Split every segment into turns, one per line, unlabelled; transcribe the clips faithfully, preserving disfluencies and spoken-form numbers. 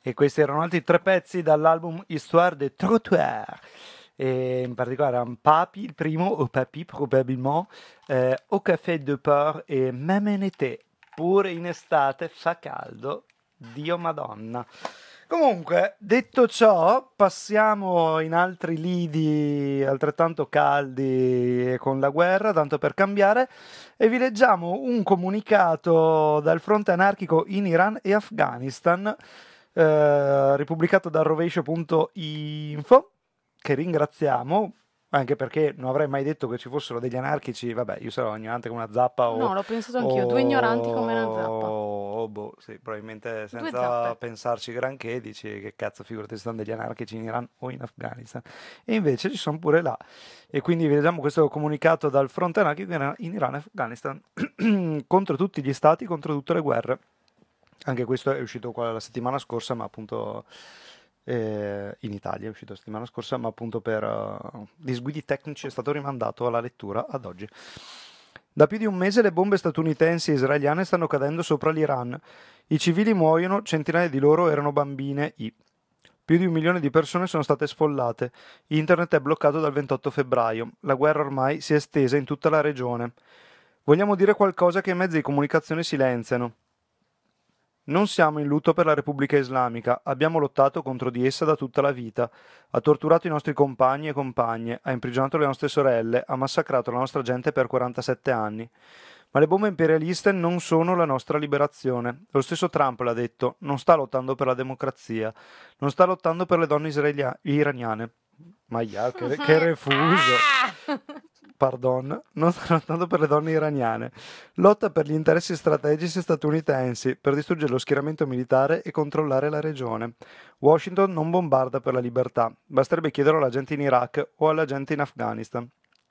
E questi erano altri tre pezzi dall'album Histoire de Trottoir. E in particolare erano Papi, il primo, o Papi probabilmente, eh, Au Café de Port e Même en été, pure in estate fa caldo, Dio Madonna. Comunque, detto ciò, passiamo in altri lidi altrettanto caldi e con la guerra, tanto per cambiare, e vi leggiamo un comunicato dal fronte anarchico in Iran e Afghanistan, eh, ripubblicato da rovescio punto info, che ringraziamo, anche perché non avrei mai detto che ci fossero degli anarchici, vabbè, io sarò ignorante come una zappa o...
No, l'ho pensato anch'io, due ignoranti come una zappa.
o, o boh, sì, probabilmente
Due
senza
zappe.
pensarci granché, dici che cazzo, figurati, ci sono degli anarchici in Iran o in Afghanistan. E invece ci sono pure là. E quindi vediamo questo comunicato dal fronte anarchico in in Iran e Afghanistan contro tutti gli stati, contro tutte le guerre. Anche questo è uscito qua la settimana scorsa, ma appunto eh, in Italia è uscito la settimana scorsa, ma appunto per uh, disguidi tecnici è stato rimandato alla lettura ad oggi. Da più di un mese le bombe statunitensi e israeliane stanno cadendo sopra l'Iran. I civili muoiono, centinaia di loro erano bambine. I. Più di un milione di persone sono state sfollate. Internet è bloccato dal ventotto febbraio. La guerra ormai si è estesa in tutta la regione. Vogliamo dire qualcosa che i mezzi di comunicazione silenziano. Non siamo in lutto per la Repubblica Islamica, abbiamo lottato contro di essa da tutta la vita. Ha torturato i nostri compagni e compagne, ha imprigionato le nostre sorelle, ha massacrato la nostra gente per quarantasette anni. Ma le bombe imperialiste non sono la nostra liberazione. Lo stesso Trump l'ha detto, non sta lottando per la democrazia, non sta lottando per le donne israelia- iraniane. Maia, che, che refuso! Pardon, non sta lottando per le donne iraniane. Lotta per gli interessi strategici statunitensi, per distruggere lo schieramento militare e controllare la regione. Washington non bombarda per la libertà, basterebbe chiederlo alla gente in Iraq o alla gente in Afghanistan.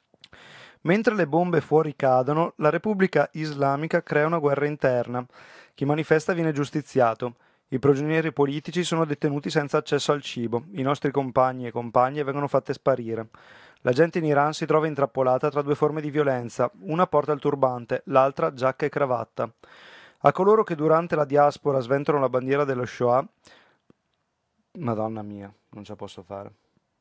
Mentre le bombe fuori cadono, la Repubblica Islamica crea una guerra interna. Chi manifesta viene giustiziato. I prigionieri politici sono detenuti senza accesso al cibo. I nostri compagni e compagne vengono fatte sparire. La gente in Iran si trova intrappolata tra due forme di violenza. Una porta il turbante, l'altra giacca e cravatta. A coloro che durante la diaspora sventano la bandiera dello Shoah... Madonna mia, non ce la posso fare.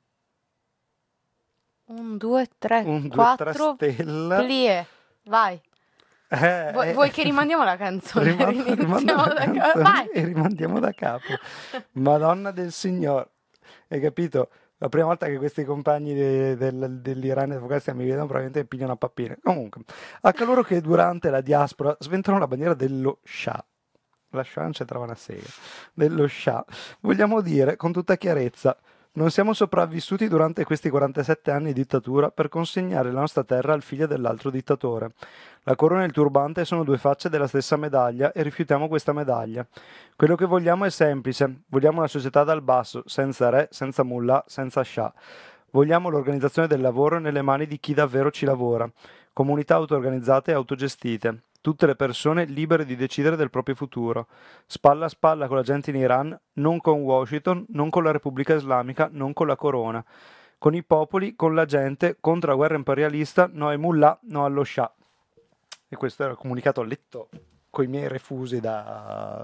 Un, due, tre,
Un, due, tre
quattro,
stella.
plie. Vai.
Eh,
Vuoi,
eh,
vuoi che rimandiamo la canzone?
rimando, rimando
Riniziamo
la
da
canzone
capo. Vai.
e rimandiamo da capo. Madonna del Signore. Hai capito? La prima volta che questi compagni de- del- dell'Iran e dell'Afghanistan mi vedono, probabilmente mi pigliano a pappine. Comunque, a coloro che durante la diaspora sventano la bandiera dello Shah, la Shah non c'entrava una sega, dello Shah, vogliamo dire con tutta chiarezza, non siamo sopravvissuti durante questi quarantasette anni di dittatura per consegnare la nostra terra al figlio dell'altro dittatore. La corona e il turbante sono due facce della stessa medaglia e rifiutiamo questa medaglia. Quello che vogliamo è semplice, vogliamo una società dal basso, senza re, senza mullah, senza shah. Vogliamo l'organizzazione del lavoro nelle mani di chi davvero ci lavora, comunità auto-organizzate e autogestite, tutte le persone libere di decidere del proprio futuro, spalla a spalla con la gente in Iran, non con Washington, non con la Repubblica Islamica, non con la corona, con i popoli, con la gente, contro la guerra imperialista, no ai mullah, no allo shah. E questo era il comunicato letto con i miei refusi da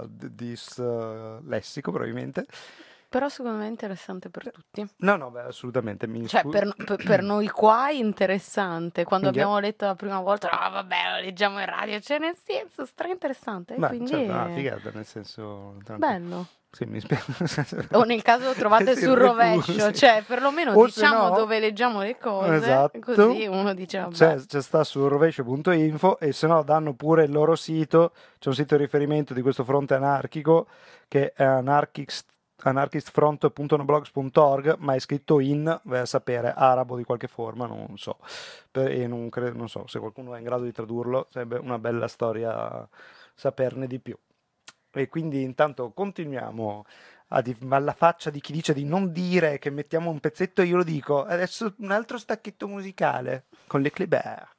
dislessico, probabilmente.
Però secondo me è interessante per tutti.
No, no, beh, assolutamente. Mi
Cioè,
scu-
per, per- per noi qua è interessante. Quando
Minchia.
abbiamo letto la prima volta, no, vabbè, lo leggiamo in radio. Cioè, nel senso, stra interessante.
Beh,
Quindi,
certo, una figata, nel senso... tranquillo.
bello.
Sì, mi spiace.
O nel caso lo trovate
Sì,
sul
refusi.
rovescio, cioè perlomeno
O se
diciamo
no-
dove leggiamo le cose,
Esatto.
così uno dice vabbè.
C'è, c'è sta su rovescio punto info e se no danno pure il loro sito, c'è un sito di riferimento di questo fronte anarchico che è anarchist, anarchistfront punto noblogs punto org, ma è scritto in, vai a sapere, arabo di qualche forma, non so, Per- e non, cre- non so se qualcuno è in grado di tradurlo, sarebbe una bella storia saperne di più. E quindi intanto continuiamo a di- alla faccia di chi dice di non dire che mettiamo un pezzetto, io lo dico, adesso un altro stacchetto musicale con le Kleber.